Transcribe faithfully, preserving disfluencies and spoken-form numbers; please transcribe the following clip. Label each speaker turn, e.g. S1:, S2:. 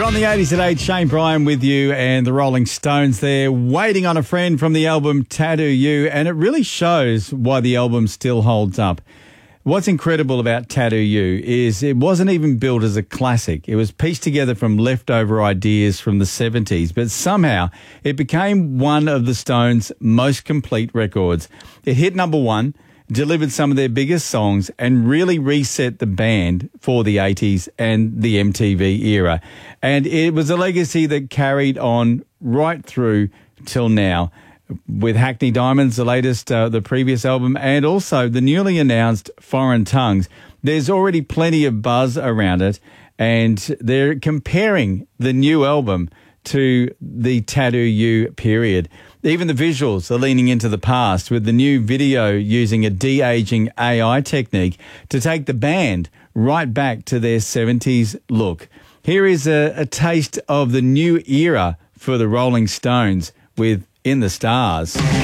S1: On the eighties at eight, Shane Bryan with you and the Rolling Stones there, Waiting on a Friend from the album Tattoo You, and it really shows why the album still holds up. What's incredible about Tattoo You is it wasn't even built as a classic. It was pieced together from leftover ideas from the seventies, but somehow it became one of the Stones' most complete records. It hit number one, delivered some of their biggest songs, and really reset the band for the eighties and the M T V era. And it was a legacy that carried on right through till now, with Hackney Diamonds, the latest, uh, the previous album, and also the newly announced Foreign Tongues. There's already plenty of buzz around it, and they're comparing the new album to the Tattoo You period. Even the visuals are leaning into the past, with the new video using a de-aging A I technique to take the band right back to their seventies look. Here is a, a taste of the new era for the Rolling Stones with In the Stars.